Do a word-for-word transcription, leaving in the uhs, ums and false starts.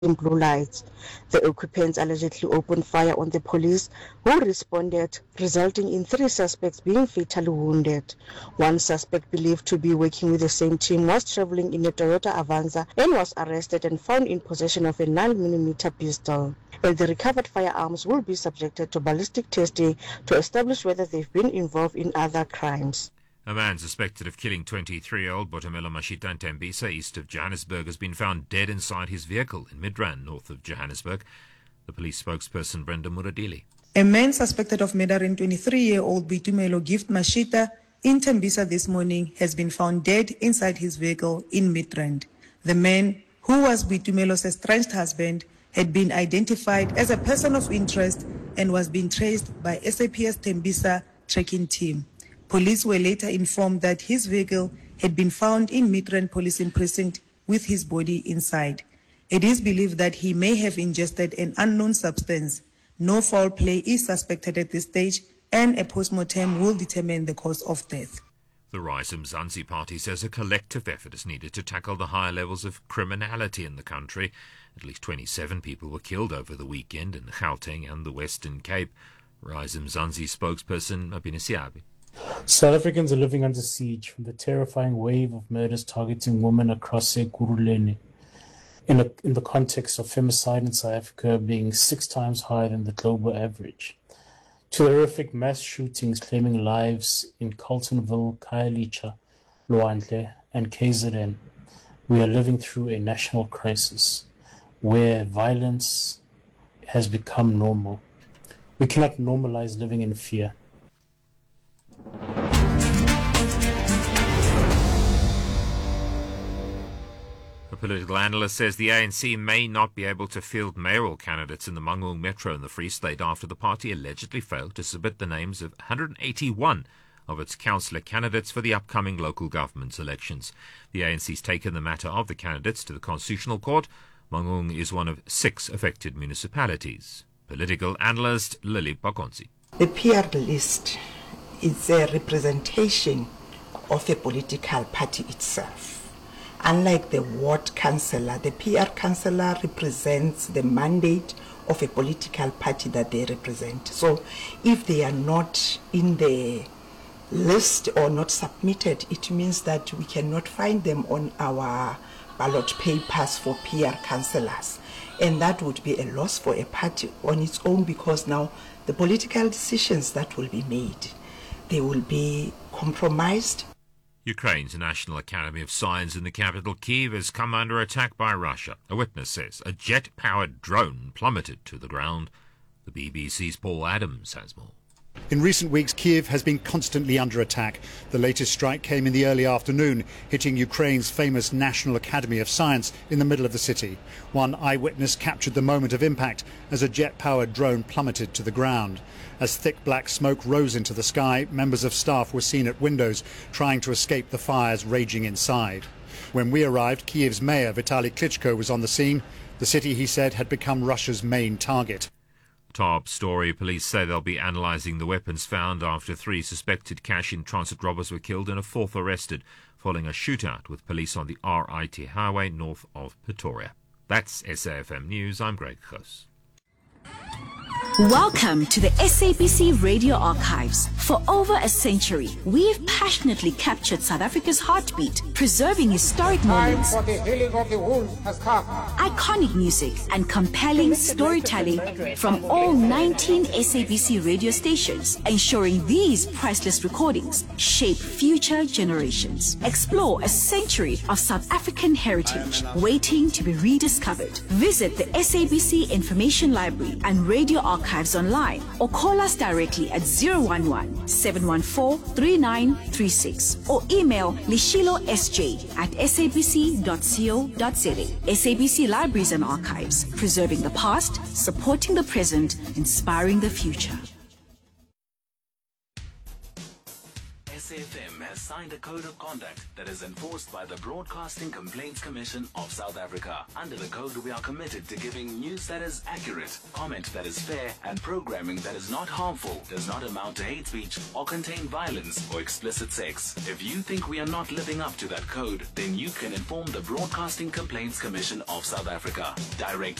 in blue lights. The occupants allegedly opened fire on the police, who responded, resulting in three suspects being fatally wounded. One suspect, believed to be working with the same team, was traveling in a Toyota Avanza and was arrested and found in possession of a nine millimeter pistol. And the recovered firearms will be subjected to ballistic testing to establish whether they've been involved in other crimes. A man suspected of killing twenty-three-year-old Botumelo Mashita in Tembisa, east of Johannesburg, has been found dead inside his vehicle in Midrand, north of Johannesburg. The police spokesperson, Brenda Muradili. A man suspected of murdering twenty-three-year-old Botumelo Gift Mashita in Tembisa this morning has been found dead inside his vehicle in Midrand. The man, who was Botumelo's estranged husband, had been identified as a person of interest and was being traced by S A P S Tembisa tracking team. Police were later informed that his vehicle had been found in Midrand Policing Precinct with his body inside. It is believed that he may have ingested an unknown substance. No foul play is suspected at this stage, and a post-mortem will determine the cause of death. The Rise Mzansi party says a collective effort is needed to tackle the high levels of criminality in the country. At least twenty-seven people were killed over the weekend in Gauteng and the Western Cape. Rise Mzansi spokesperson Mabini Siabi. South Africans are living under siege from the terrifying wave of murders targeting women across Ekurhuleni. In, a, in the context of femicide in South Africa being six times higher than the global average. To the horrific mass shootings claiming lives in Carltonville, Khayelitsha, Lwandle, and K Z N, we are living through a national crisis where violence has become normal. We cannot normalize living in fear. A political analyst says the A N C may not be able to field mayoral candidates in the Mangaung Metro in the Free State after the party allegedly failed to submit the names of one hundred eighty-one of its councillor candidates for the upcoming local government elections. The A N C's taken the matter of the candidates to the Constitutional Court. Mangaung is one of six affected municipalities. Political analyst Lily Pakonsi. The P R list is a representation of a political party itself. Unlike the ward councillor, the P R councillor represents the mandate of a political party that they represent. So if they are not in the list or not submitted, it means that we cannot find them on our ballot papers for P R councillors. And that would be a loss for a party on its own, because now the political decisions that will be made, they will be compromised. Ukraine's National Academy of Science in the capital Kyiv has come under attack by Russia. A witness says a jet-powered drone plummeted to the ground. The B B C's Paul Adams has more. In recent weeks, Kyiv has been constantly under attack. The latest strike came in the early afternoon, hitting Ukraine's famous National Academy of Science in the middle of the city. One eyewitness captured the moment of impact as a jet-powered drone plummeted to the ground. As thick black smoke rose into the sky, members of staff were seen at windows trying to escape the fires raging inside. When we arrived, Kyiv's mayor Vitaly Klitschko was on the scene. The city, he said, had become Russia's main target. Top story. Police say they'll be analysing the weapons found after three suspected cash-in-transit robbers were killed and a fourth arrested following a shootout with police on the R I T highway north of Pretoria. That's S A F M News. I'm Greg Khos. Welcome to the S A B C Radio Archives. For over a century, we've passionately captured South Africa's heartbeat, preserving historic moments, for the healing of the wound has come. iconic music, and compelling storytelling from all nineteen S A B C radio stations, ensuring these priceless recordings shape future generations. Explore a century of South African heritage waiting to be rediscovered. Visit the S A B C Information Library and Radio Archives online, or call us directly at zero one one, seven one four, three nine three six, or email lishilo s j at s a b c dot co dot z a. S A B C Libraries and Archives, preserving the past, supporting the present, inspiring the future. S A F M has signed a code of conduct that is enforced by the Broadcasting Complaints Commission of South Africa. Under the code, we are committed to giving news that is accurate, comment that is fair, and programming that is not harmful, does not amount to hate speech, or contain violence or explicit sex. If you think we are not living up to that code, then you can inform the Broadcasting Complaints Commission of South Africa. Direct